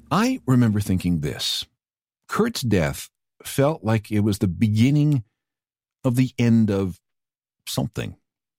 I remember thinking this. Kurt's death felt like it was the beginning of the end of something.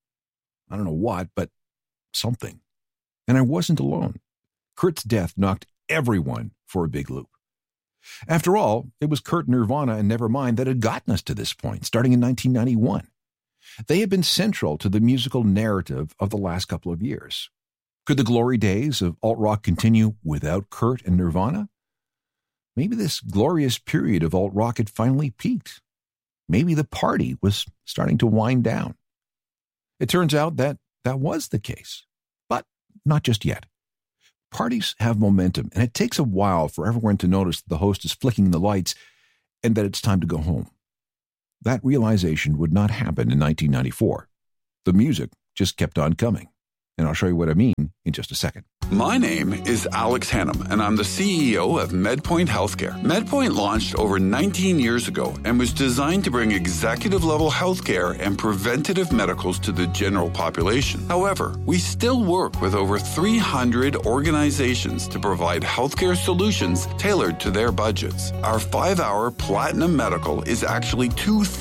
I don't know what, but something. And I wasn't alone. Kurt's death knocked everyone for a big loop. After all, it was Kurt, Nirvana, and Nevermind that had gotten us to this point, starting in 1991. They had been central to the musical narrative of the last couple of years. Could the glory days of alt-rock continue without Kurt and Nirvana? Maybe this glorious period of alt-rock had finally peaked. Maybe the party was starting to wind down. It turns out that was the case, but not just yet. Parties have momentum, and it takes a while for everyone to notice that the host is flicking the lights and that it's time to go home. That realization would not happen in 1994. The music just kept on coming, and I'll show you what I mean in just a second. My name is Alex Hannum, and I'm the CEO of MedPoint Healthcare. MedPoint launched over 19 years ago and was designed to bring executive-level healthcare and preventative medicals to the general population. However, we still work with over 300 organizations to provide healthcare solutions tailored to their budgets. Our 5-hour Platinum Medical is actually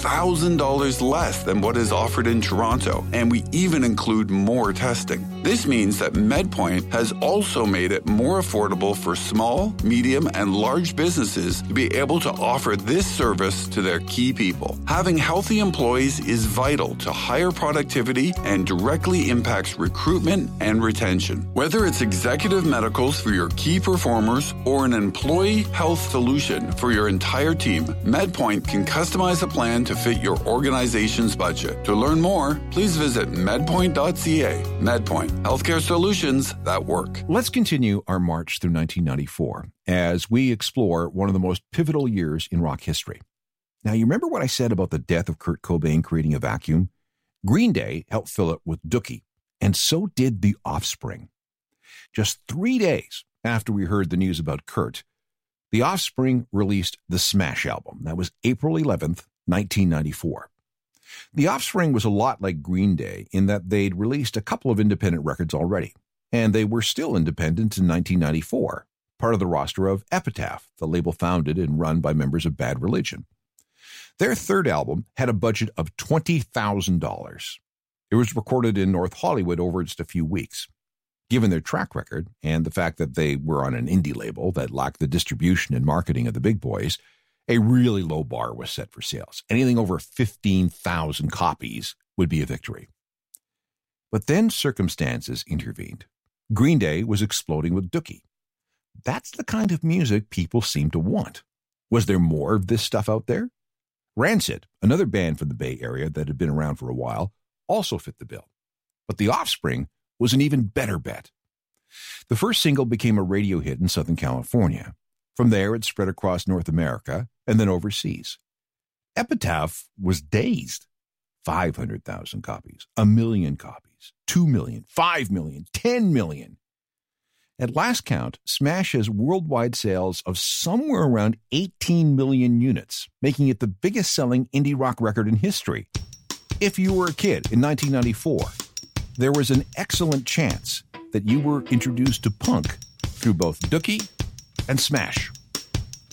$2,000 less than what is offered in Toronto, and we even include more testing. This means that MedPoint has also made it more affordable for small, medium, and large businesses to be able to offer this service to their key people. Having healthy employees is vital to higher productivity and directly impacts recruitment and retention. Whether it's executive medicals for your key performers or an employee health solution for your entire team, MedPoint can customize a plan to fit your organization's budget. To learn more, please visit medpoint.ca. MedPoint, healthcare solutions that work. Let's continue our march through 1994 as we explore one of the most pivotal years in rock history. Now, you remember what I said about the death of Kurt Cobain creating a vacuum? Green Day helped fill it with Dookie, and so did The Offspring. Just 3 days after we heard the news about Kurt, The Offspring released the Smash album. That was April 11th, 1994. The Offspring was a lot like Green Day in that they'd released a couple of independent records already, and they were still independent in 1994, part of the roster of Epitaph, the label founded and run by members of Bad Religion. Their third album had a budget of $20,000. It was recorded in North Hollywood over just a few weeks. Given their track record and the fact that they were on an indie label that lacked the distribution and marketing of the big boys, a really low bar was set for sales. Anything over 15,000 copies would be a victory. But then circumstances intervened. Green Day was exploding with Dookie. That's the kind of music people seem to want. Was there more of this stuff out there? Rancid, another band from the Bay Area that had been around for a while, also fit the bill. But The Offspring was an even better bet. The first single became a radio hit in Southern California. From there, it spread across North America and then overseas. Epitaph was dazed. 500,000 copies, 1 million copies, 2 million, 5 million, 10 million. At last count, Smash has worldwide sales of somewhere around 18 million units, making it the biggest selling indie rock record in history. If you were a kid in 1994, there was an excellent chance that you were introduced to punk through both Dookie and Smash.